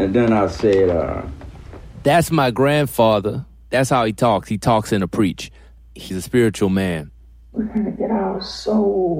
And then I said, that's my grandfather. That's how he talks. He talks in a preach. He's a spiritual man. We're going to get our soul